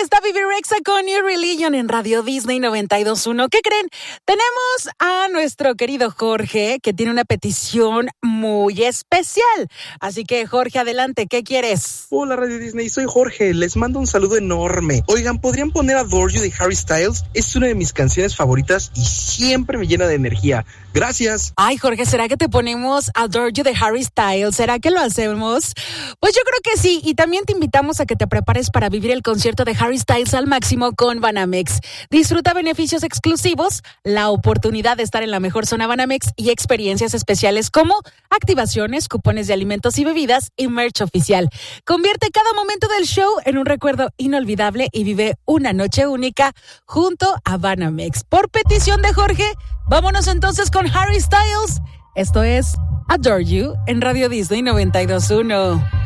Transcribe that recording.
está Bibi Rexha con New Religion en Radio Disney 92.1. ¿Qué creen? Tenemos a nuestro querido Jorge, que tiene una petición muy especial. Así que, Jorge, adelante, ¿qué quieres? Hola, Radio Disney, soy Jorge. Les mando un saludo enorme. Oigan, ¿podrían poner Adore You de Harry Styles? Es una de mis canciones favoritas y siempre me llena de energía. Gracias. Ay, Jorge, ¿será que te ponemos Adore You de Harry Styles? ¿Será que lo hacemos? Pues yo creo que sí, y también te invitamos a que te prepares para vivir el concierto de Harry Styles al máximo con Banamex. Disfruta beneficios exclusivos, la oportunidad de estar en la mejor zona Banamex y experiencias especiales como activaciones, cupones de alimentos y bebidas y merch oficial. Convierte cada momento del show en un recuerdo inolvidable y vive una noche única junto a Banamex. Por petición de Jorge, vámonos entonces con Harry Styles. Esto es Adore You en Radio Disney 92.1.